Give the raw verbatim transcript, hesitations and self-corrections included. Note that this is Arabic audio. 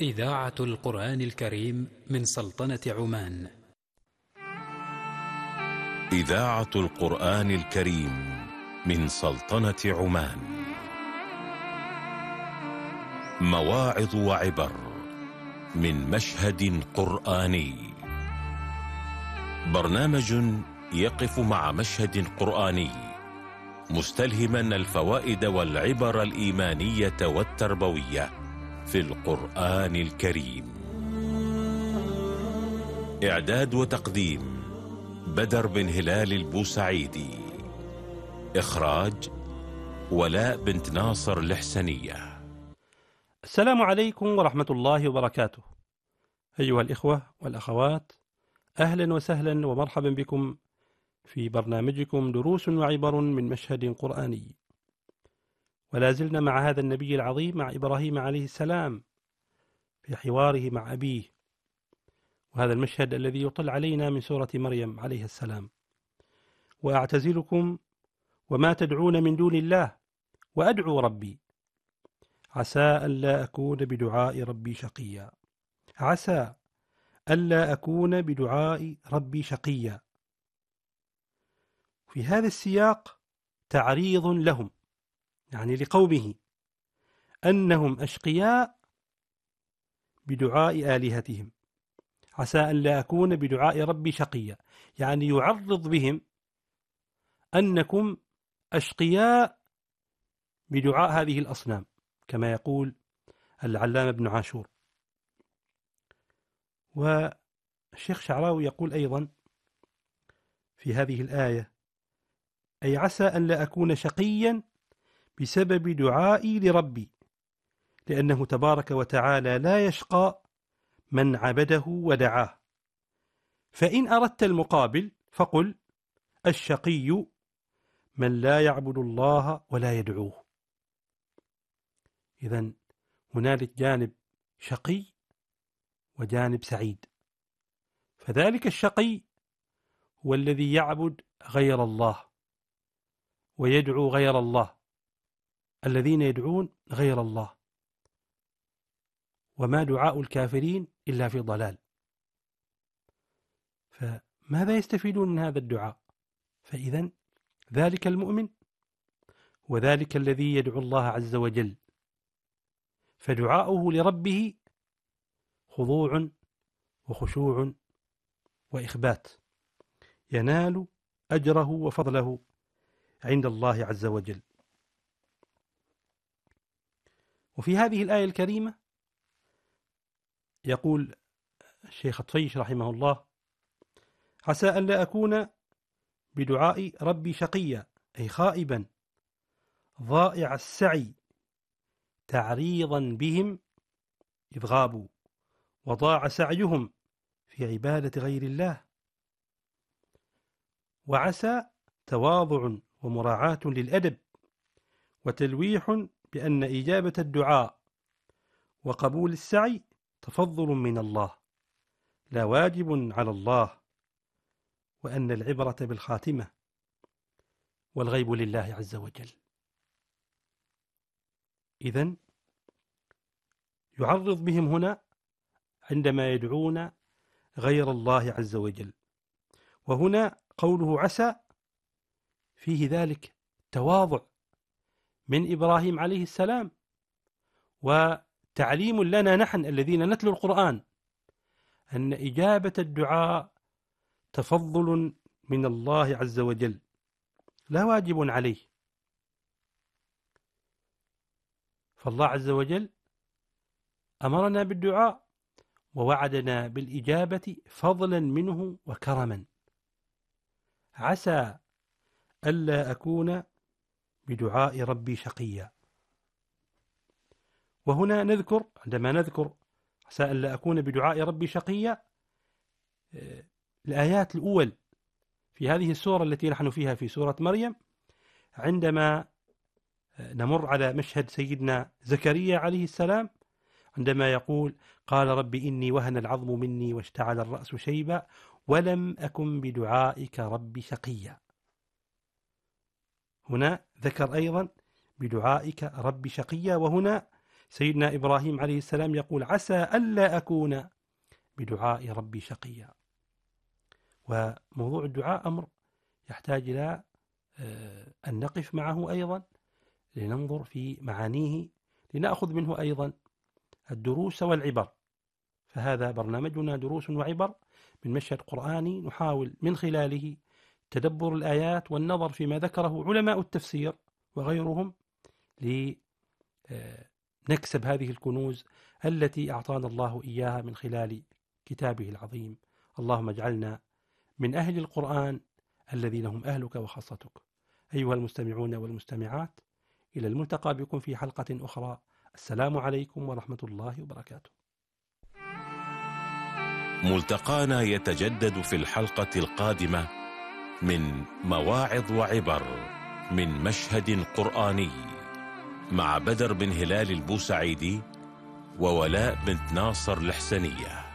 إذاعة القرآن الكريم من سلطنة عمان. إذاعة القرآن الكريم من سلطنة عمان. مواعظ وعبر من مشهد قرآني. برنامج يقف مع مشهد قرآني مستلهما الفوائد والعبر الإيمانية والتربوية في القرآن الكريم. إعداد وتقديم بدر بن هلال البوسعيدي. إخراج ولاء بنت ناصر الحسنية. السلام عليكم ورحمة الله وبركاته. أيها الإخوة والأخوات، أهلا وسهلا ومرحبا بكم في برنامجكم دروس وعبر من مشهد قرآني. ولا زلنا مع هذا النبي العظيم، مع إبراهيم عليه السلام في حواره مع أبيه، وهذا المشهد الذي يطل علينا من سورة مريم عليه السلام. وأعتزلكم وما تدعون من دون الله وأدعو ربي عسى ألا أكون بدعاء ربي شقيا. عسى ألا أكون بدعاء ربي شقيا. في هذا السياق تعريض لهم، يعني لقومه، أنهم أشقياء بدعاء آلهتهم. عسى أن لا أكون بدعاء ربي شقيا، يعني يعرض بهم أنكم أشقياء بدعاء هذه الأصنام، كما يقول العلامة ابن عاشور. والشيخ شعراوي يقول أيضا في هذه الآية: أي عسى أن لا أكون شقيا بسبب دعائي لربي، لأنه تبارك وتعالى لا يشقى من عبده ودعاه. فإن أردت المقابل فقل: الشقي من لا يعبد الله ولا يدعوه. إذن هنالك جانب شقي وجانب سعيد. فذلك الشقي هو الذي يعبد غير الله ويدعو غير الله، الذين يدعون غير الله، وما دعاء الكافرين إلا في ضلال. فماذا يستفيدون من هذا الدعاء؟ فإذن ذلك المؤمن وذلك الذي يدعو الله عز وجل، فدعاؤه لربه خضوع وخشوع وإخبات، ينال أجره وفضله عند الله عز وجل. وفي هذه الآية الكريمة يقول الشيخ الطيش رحمه الله: عسى أن لا أكون بدعاء ربي شقيا، أي خائبا ضائع السعي، تعريضا بهم إذ غابوا وضاع سعيهم في عبادة غير الله. وعسى تواضع ومراعاة للأدب، وتلويح بأن إجابة الدعاء وقبول السعي تفضل من الله لا واجب على الله، وأن العبرة بالخاتمة والغيب لله عز وجل. إذن يعرض بهم هنا عندما يدعون غير الله عز وجل. وهنا قوله عسى فيه ذلك تواضع من إبراهيم عليه السلام، وتعليم لنا نحن الذين نتلو القرآن أن إجابة الدعاء تفضل من الله عز وجل لا واجب عليه. فالله عز وجل أمرنا بالدعاء ووعدنا بالإجابة فضلا منه وكرما. عسى ألا أكون بدعاء ربي شقيا. وهنا نذكر، عندما نذكر عسى ألا أكون بدعاء ربي شقيا، الآيات الأول في هذه السورة التي نحن فيها في سورة مريم، عندما نمر على مشهد سيدنا زكريا عليه السلام عندما يقول: قال رب إني وهن العظم مني واشتعل الرأس شيبا ولم أكن بدعائك رب شقيا. هنا ذكر أيضا بدعائك رب شقيا، وهنا سيدنا إبراهيم عليه السلام يقول: عسى ألا أكون بدعاء ربي شقيا. وموضوع الدعاء أمر يحتاج إلى أن نقف معه أيضا لننظر في معانيه، لنأخذ منه أيضا الدروس والعبر. فهذا برنامجنا دروس وعبر من مشهد قرآني، نحاول من خلاله تدبر الآيات والنظر فيما ذكره علماء التفسير وغيرهم لنكسب هذه الكنوز التي أعطانا الله إياها من خلال كتابه العظيم. اللهم اجعلنا من أهل القرآن الذين هم أهلك وخاصتك. أيها المستمعون والمستمعات، إلى الملتقى بكم في حلقة أخرى. السلام عليكم ورحمة الله وبركاته. ملتقانا يتجدد في الحلقة القادمة من مواعظ وعبر من مشهد قرآني مع بدر بن هلال البوسعيدي وولاء بنت ناصر الحسنية.